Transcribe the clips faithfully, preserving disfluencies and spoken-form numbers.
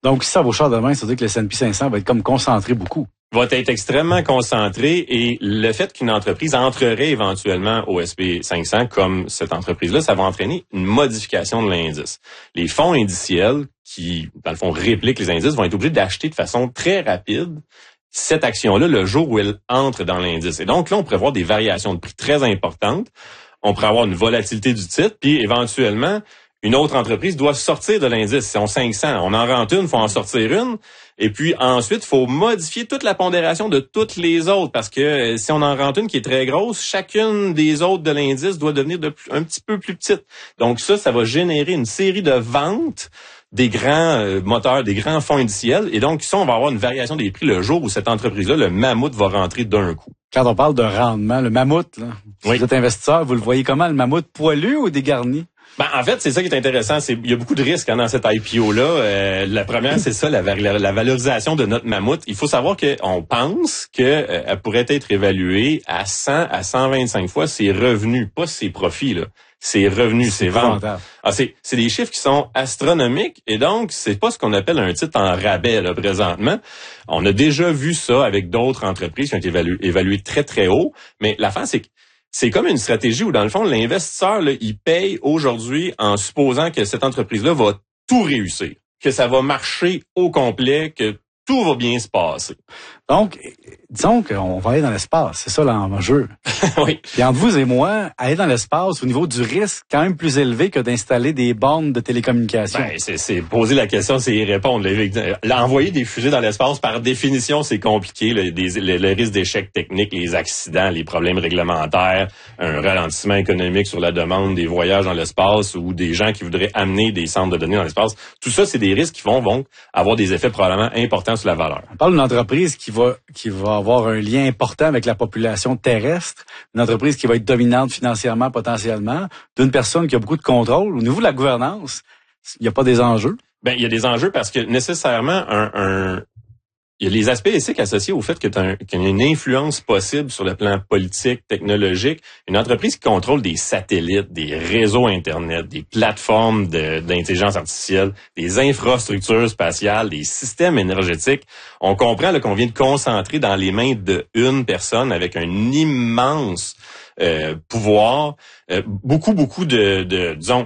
Donc, si ça vaut cher demain, ça veut dire que le S and P cinq cents va être comme concentré beaucoup. Va être extrêmement concentré et le fait qu'une entreprise entrerait éventuellement au S and P cinq cents comme cette entreprise-là, ça va entraîner une modification de l'indice. Les fonds indiciels qui, dans le fond, répliquent les indices vont être obligés d'acheter de façon très rapide cette action-là le jour où elle entre dans l'indice. Et donc là, on pourrait voir des variations de prix très importantes. On pourrait avoir une volatilité du titre, puis éventuellement, une autre entreprise doit sortir de l'indice. Si on cinq cents, on en rentre une, il faut en sortir une. Et puis ensuite, il faut modifier toute la pondération de toutes les autres. Parce que si on en rentre une qui est très grosse, chacune des autres de l'indice doit devenir de plus, un petit peu plus petite. Donc ça, ça va générer une série de ventes des grands euh, moteurs, des grands fonds indiciels. Et donc ça, on va avoir une variation des prix le jour où cette entreprise-là, le mammouth, va rentrer d'un coup. Quand on parle de rendement, le mammouth, là, si oui. vous êtes investisseur, vous le voyez comment, le mammouth, poilu ou dégarni? Ben, en fait, c'est ça qui est intéressant. C'est, il y a beaucoup de risques hein, dans cette I P O-là. Euh, la première, c'est ça, la, la valorisation de notre mammouth. Il faut savoir qu'on pense qu'elle euh, pourrait être évaluée à cent à cent vingt-cinq fois ses revenus, pas ses profits, là. Ses revenus, ses ventes. Ah, c'est, c'est des chiffres qui sont astronomiques et donc, c'est pas ce qu'on appelle un titre en rabais, là, présentement. On a déjà vu ça avec d'autres entreprises qui ont été évaluées, évaluées très, très haut. Mais l'affaire, c'est que c'est comme une stratégie où, dans le fond, l'investisseur, là, il paye aujourd'hui en supposant que cette entreprise-là va tout réussir, que ça va marcher au complet, que tout va bien se passer. Donc, disons qu'on va aller dans l'espace, c'est ça l'enjeu. Oui. Puis entre vous et moi, aller dans l'espace, au niveau du risque, quand même plus élevé que d'installer des bornes de télécommunication. Ben, c'est, c'est poser la question, c'est y répondre. Envoyer des fusées dans l'espace, par définition, c'est compliqué. Le, des, le, le risque d'échec technique, les accidents, les problèmes réglementaires, un ralentissement économique sur la demande des voyages dans l'espace ou des gens qui voudraient amener des centres de données dans l'espace. Tout ça, c'est des risques qui vont, vont avoir des effets probablement importants sur la valeur. On parle d'une entreprise qui va qui va avoir un lien important avec la population terrestre, une entreprise qui va être dominante financièrement potentiellement, d'une personne qui a beaucoup de contrôle. Au niveau de la gouvernance, il n'y a pas des enjeux? Ben, il y a des enjeux parce que nécessairement un, un il y a les aspects éthiques associés au fait que tu as qu'il y a une influence possible sur le plan politique, technologique. Une entreprise qui contrôle des satellites, des réseaux Internet, des plateformes de, d'intelligence artificielle, des infrastructures spatiales, des systèmes énergétiques. On comprend là, qu'on vient de concentrer dans les mains d'une personne avec un immense euh, pouvoir, euh, beaucoup, beaucoup de, de disons,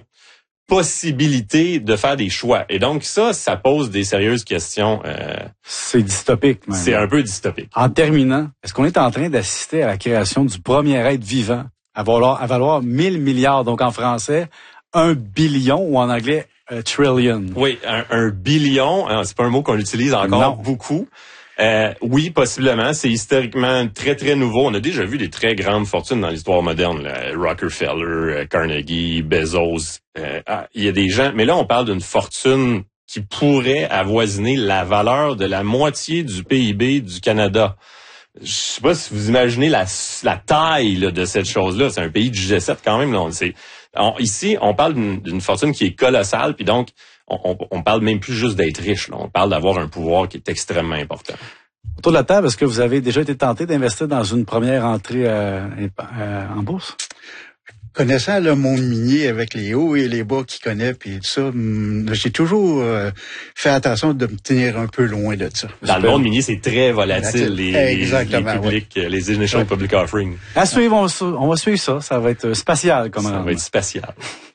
possibilité de faire des choix. Et donc ça, ça pose des sérieuses questions. Euh, c'est dystopique, même. C'est un peu dystopique. En terminant, est-ce qu'on est en train d'assister à la création du premier être vivant à valoir, à valoir mille milliards, donc en français, un billion ou en anglais, a trillion? Oui, un, un billion, hein, c'est pas un mot qu'on utilise encore non. beaucoup. Euh, oui, possiblement. C'est historiquement très, très nouveau. On a déjà vu des très grandes fortunes dans l'histoire moderne. Là. Rockefeller, Carnegie, Bezos. Euh, ah, il y a des gens... Mais là, on parle d'une fortune qui pourrait avoisiner la valeur de la moitié du P I B du Canada. Je sais pas si vous imaginez la, la taille là, de cette chose-là. C'est un pays du G sept quand même. Là. On, c'est, on, ici, on parle d'une, d'une fortune qui est colossale. Puis donc, on, on, on parle même plus juste d'être riche. Là. On parle d'avoir un pouvoir qui est extrêmement important. Autour de la table, est-ce que vous avez déjà été tenté d'investir dans une première entrée euh, euh, en bourse? Connaissant le monde minier avec les hauts et les bas qu'il connaît, puis tout ça, j'ai toujours euh, fait attention de me tenir un peu loin de ça. Dans le monde minier, c'est très volatile, les, Exactement, les publics, oui. les initial oui. public offering. À suivre, on, on va suivre ça. Ça va être spatial comme Ça rendement. va être spatial.